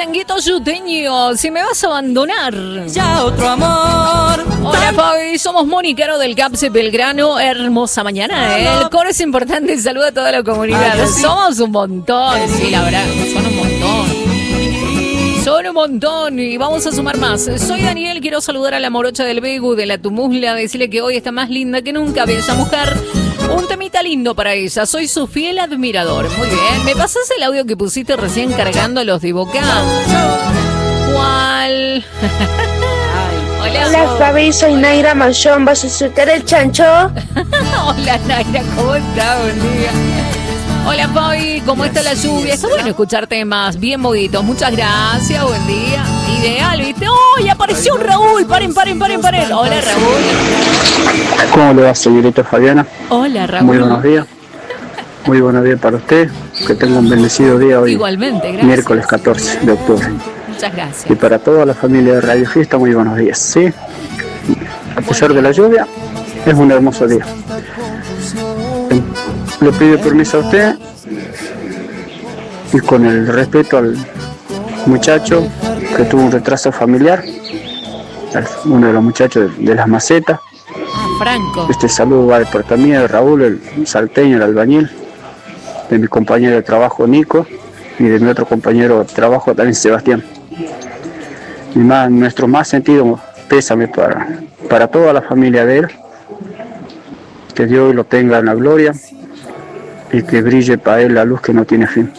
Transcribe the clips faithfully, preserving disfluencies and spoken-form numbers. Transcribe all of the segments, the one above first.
Changuito Yuteño, si me vas a abandonar. Ya otro amor. Hola, Fabi, somos Monicaro del CAPSE Belgrano. Hermosa mañana, ¿eh? El coro es importante y saluda a toda la comunidad. Ay, sí. Somos un montón, sí, la verdad, son un montón. Son un montón y vamos a sumar más. Soy Daniel, quiero saludar a la morocha del Begu, de la Tumusla, decirle que hoy está más linda que nunca, bella mujer. Un temita lindo para ella, soy su fiel admirador. Muy bien, ¿me pasas el audio que pusiste recién cargando los de Boca? ¿Cuál? Hola, Hola Fabi, soy Naira Manchón, ¿vas a soltar el chancho? Hola Naira, ¿cómo estás? Buen día. Hola Fabi, ¿cómo está la lluvia? Está bueno escuchar temas bien movidos. Muchas gracias, buen día. Ideal, ¿viste? ¡Oh! Y apareció un Raúl. Paren, paren, paren, paren. Hola Raúl. ¿Cómo le va, señorita Fabiana? Hola Raúl. Muy buenos días. Muy buenos días para usted. Que tenga un bendecido día hoy. Igualmente, gracias. Miércoles catorce de octubre. Muchas gracias. Y para toda la familia de Radio Fiesta, muy buenos días. Sí, a pesar de la lluvia, es un hermoso día. Le pido permiso a usted y con el respeto al muchacho que tuvo un retraso familiar, uno de los muchachos de, de las macetas. Ah, Franco. Este saludo va de parte mía, de Raúl, el salteño, el albañil, de mi compañero de trabajo Nico y de mi otro compañero de trabajo también Sebastián. Y más, nuestro más sentido pésame para, para toda la familia de él, que Dios lo tenga en la gloria y que brille para él la luz que no tiene fin.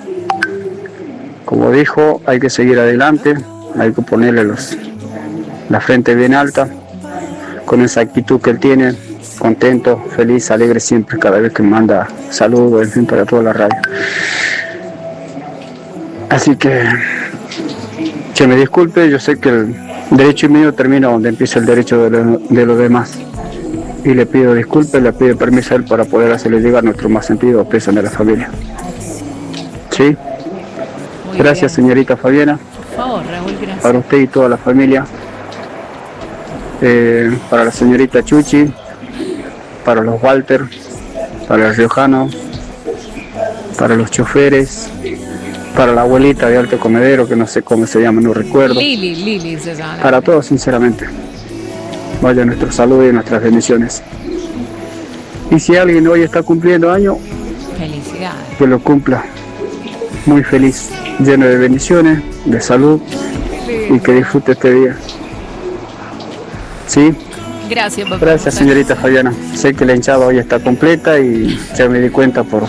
Como dijo, hay que seguir adelante, hay que ponerle los, la frente bien alta, con esa actitud que él tiene, contento, feliz, alegre siempre, cada vez que me manda saludos, en fin, para toda la radio. Así que, que me disculpe, yo sé que el derecho mío termina donde empieza el derecho de, lo, de los demás. Y le pido disculpas, le pido permiso a él para poder hacerle llegar nuestro más sentido pésame a la familia. ¿Sí? Muy Gracias, bien. señorita Fabiana. Por favor, Raúl, gracias. Para usted y toda la familia. Eh, para la señorita Chuchi, para los Walter, para el Riojano, para los choferes, para la abuelita de Alto Comedero, que no sé cómo se llama, no recuerdo. Lili, Lili se llama. Para todos, sinceramente. Vaya nuestro saludo y nuestras bendiciones. Y si alguien hoy está cumpliendo año, Felicidades. que lo cumpla. Muy feliz, lleno de bendiciones, de salud y que disfrute este día. ¿Sí? Gracias, papá. Gracias, señorita Fabiana. Sé que la hinchada hoy está completa y ya me di cuenta por,